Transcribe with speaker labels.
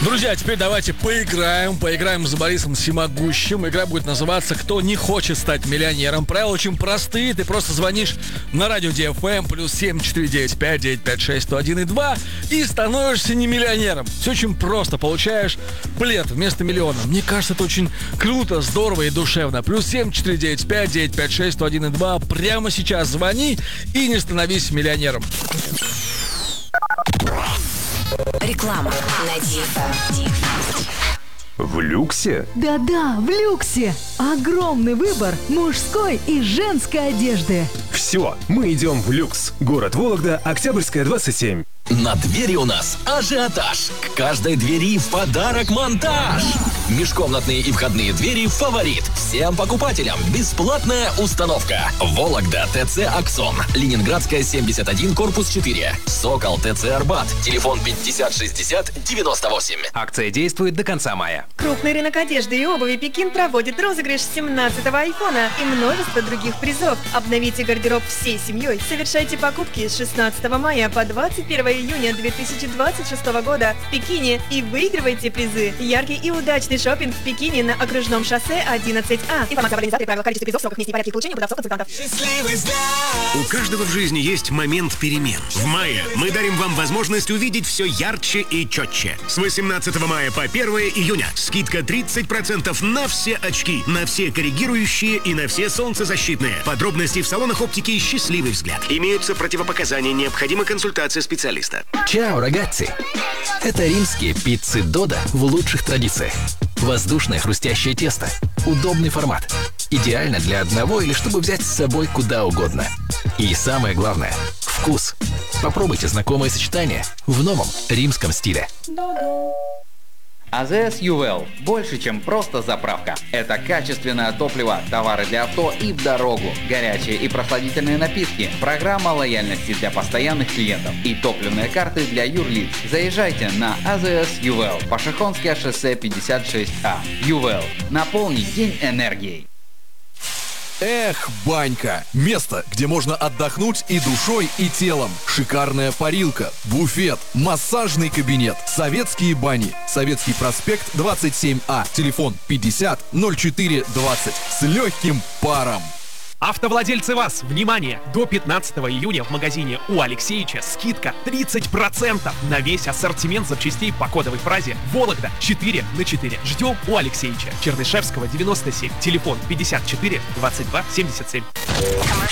Speaker 1: Друзья, теперь давайте поиграем с Борисом Всемогущим. Игра будет называться «Кто не хочет стать миллионером». Правила очень простые. Ты просто звонишь на радио DFM +7 495 956 101 2 и становишься не миллионером. Все очень просто. Получаешь плед вместо миллиона. Мне кажется, это очень круто, здорово и душевно. +7 495 956 101 2. Прямо сейчас звони и не становись миллионером.
Speaker 2: Реклама на DFM.
Speaker 3: В люксе?
Speaker 4: Да-да, в люксе. Огромный выбор мужской и женской одежды.
Speaker 3: Все, мы идем в люкс. Город Вологда, Октябрьская, 27.
Speaker 5: На двери у нас ажиотаж. К каждой двери в подарок монтаж. Межкомнатные и входные двери «Фаворит». Всем покупателям бесплатная установка. Вологда, ТЦ «Аксон». Ленинградская, 71, корпус 4. Сокол, ТЦ «Арбат». Телефон 50 60 98.
Speaker 6: Акция действует до конца мая.
Speaker 7: Крупный рынок одежды и обуви «Пекин» проводит розыгрыш 17-го айфона и множество других призов. Обновите гардероб всей семьей. Совершайте покупки с 16 мая по 21 июня 2026 года в Пекине и выигрывайте призы. Яркий и удачный шопинг в Пекине на окружном шоссе 11А. Информация об организаторе, правила, количестве призов, сроках, месте и порядке их получения у продавцов-консультантов.
Speaker 8: У каждого в жизни есть момент перемен. В мае мы дарим вам возможность увидеть все ярче и четче. С 18 мая по 1 июня скидка 30% на все очки, на все коррегирующие и на все солнцезащитные. Подробности в салонах оптики «Счастливый взгляд». Имеются противопоказания, необходима консультация специалиста.
Speaker 5: Чао, рагazzi! Это римские пиццы Додо в лучших традициях. Воздушное хрустящее тесто. Удобный формат. Идеально для одного или чтобы взять с собой куда угодно. И самое главное – вкус. Попробуйте знакомые сочетания в новом римском стиле.
Speaker 6: АЗС Ювел – больше, чем просто заправка. Это качественное топливо, товары для авто и в дорогу, горячие и прохладительные напитки, программа лояльности для постоянных клиентов и топливные карты для юрлиц. Заезжайте на АЗС Ювел, Пашихонское шоссе 56А. Ювел – наполнить день энергией.
Speaker 9: Эх, банька! Место, где можно отдохнуть и душой, и телом. Шикарная парилка, буфет, массажный кабинет, советские бани. Советский проспект 27А. Телефон 50 04 20. С легким паром.
Speaker 10: Автовладельцы ВАЗ, внимание! До 15 июня в магазине у Алексеича скидка 30% на весь ассортимент запчастей по кодовой фразе «Вологда 4/4». Ждем у Алексеича. Чернышевского, 97. Телефон 54 22 77.